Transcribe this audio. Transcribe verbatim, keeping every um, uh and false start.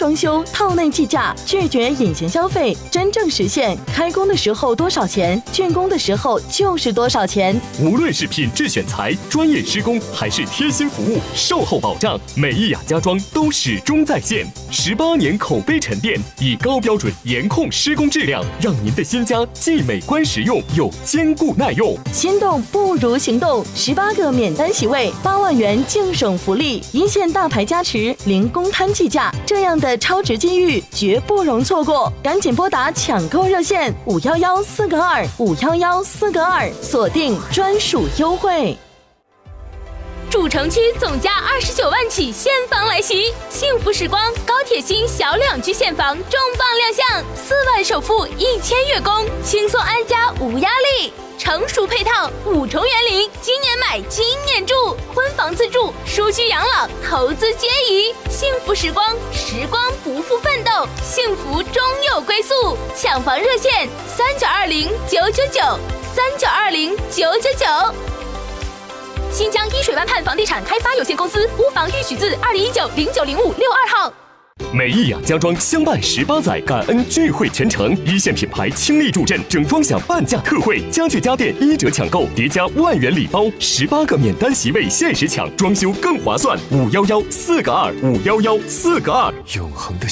装修套内计价，拒绝隐形消费，真正实现开工的时候多少钱，竣工的时候就是多少钱。 无论是品质选材、专业施工，还是贴心服务、售后保障，美意雅家装都始终在线。十八年口碑沉淀，以高标准严控施工质量，让您的新家既美观实用又坚固耐用。 心动不如行动，十八个免单席位，八万元净省福利，一线大牌加持，零公摊计价，这样的超值机遇绝不容错过，赶紧拨打抢购热线五幺幺四个二五幺幺四个二，锁定专属优惠。 主城区总价二十九万起现房来袭，幸福时光高铁新小两居现房重磅亮相，四万首付一千月供，轻松安家无压力。成熟配套五重园林，今年买今年住，婚房自住，舒居养老，投资皆宜。幸福时光，时光不负奋斗，幸福终有归宿。抢房热线三九二零九九九三九二零九九九。新疆依水湾畔房地产开发有限公司屋房预取自二零一九零九零五六二号。 美意雅家装相伴十八载，感恩聚会全程，一线品牌倾力助阵，整装享半价特惠，家具家电一折抢购，叠加万元礼包，十八个免单席位限时抢，装修更划算。五幺幺四个二五幺幺四个二， 永恒的